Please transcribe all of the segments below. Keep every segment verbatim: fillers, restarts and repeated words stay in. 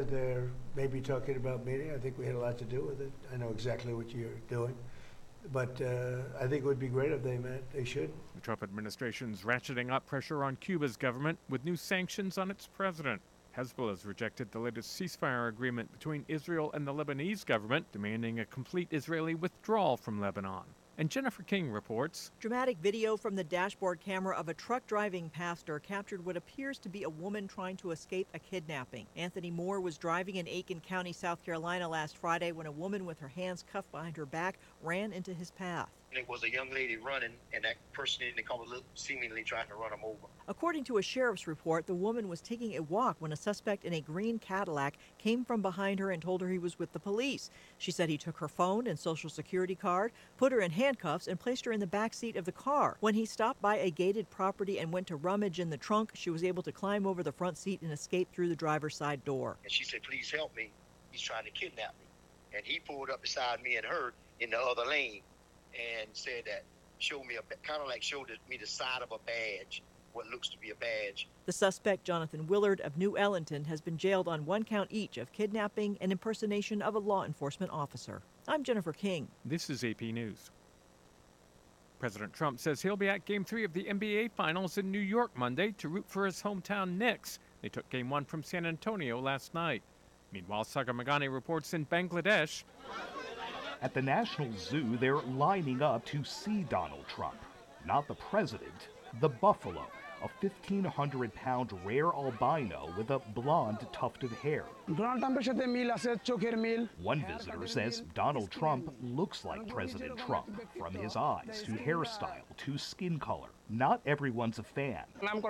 they're maybe talking about meeting. I think we had a lot to do with it. I know exactly what you're doing. But uh, I think it would be great if they met. They should. The Trump administration's ratcheting up pressure on Cuba's government with new sanctions on its president. Hezbollah has rejected the latest ceasefire agreement between Israel and the Lebanese government, demanding a complete Israeli withdrawal from Lebanon. And Jennifer King reports. Dramatic video from the dashboard camera of a truck driving pastor captured what appears to be a woman trying to escape a kidnapping. Anthony Moore was driving in Aiken County, South Carolina last Friday when a woman with her hands cuffed behind her back ran into his path. It was a young lady running, and that person in the car was seemingly trying to run him over. According to a sheriff's report, the woman was taking a walk when a suspect in a green Cadillac came from behind her and told her he was with the police. She said he took her phone and social security card, put her in handcuffs, and placed her in the back seat of the car. When he stopped by a gated property and went to rummage in the trunk, she was able to climb over the front seat and escape through the driver's side door. And she said, "Please help me. He's trying to kidnap me." And he pulled up beside me and her in the other lane and said that, showed me, a kind of like showed me the side of a badge, what looks to be a badge. The suspect, Jonathan Willard of New Ellington, has been jailed on one count each of kidnapping and impersonation of a law enforcement officer. I'm Jennifer King. This is A P News. President Trump says he'll be at Game three of the N B A Finals in New York Monday to root for his hometown Knicks. They took Game one from San Antonio last night. Meanwhile, Sagar Meghani reports in Bangladesh. At the National Zoo, they're lining up to see Donald Trump. Not the president, the buffalo, a fifteen hundred pound rare albino with a blonde tuft of hair. One visitor says Donald Trump looks like President Trump, from his eyes to hairstyle to skin color. Not everyone's a fan.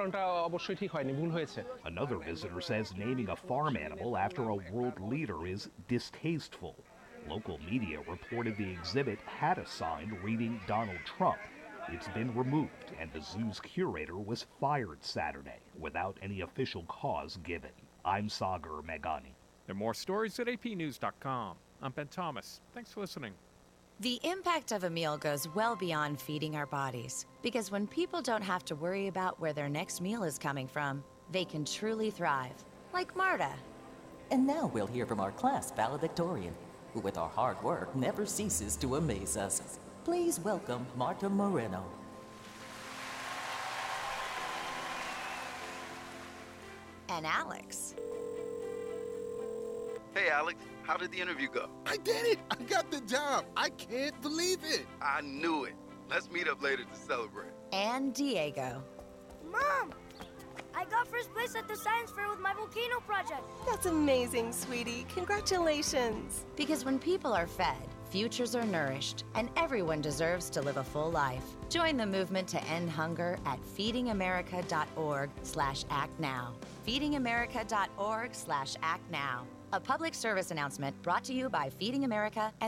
Another visitor says naming a farm animal after a world leader is distasteful. Local media reported the exhibit had a sign reading Donald Trump. It's been removed, and the zoo's curator was fired Saturday without any official cause given. I'm Sagar Meghani. There are more stories at A P news dot com. I'm Ben Thomas. Thanks for listening. The impact of a meal goes well beyond feeding our bodies, because when people don't have to worry about where their next meal is coming from, they can truly thrive, like Marta. And now we'll hear from our class valedictorian, who with our hard work never ceases to amaze us. Please welcome Marta Moreno. And Alex. Hey, Alex, how did the interview go? I did it! I got the job! I can't believe it! I knew it. Let's meet up later to celebrate. And Diego. Mom! I got first place at the science fair with my volcano project. That's amazing, sweetie. Congratulations. Because when people are fed, futures are nourished, and everyone deserves to live a full life. Join the movement to end hunger at feedingamerica.org slash act now. feedingamerica.org slash act now. A public service announcement brought to you by Feeding America and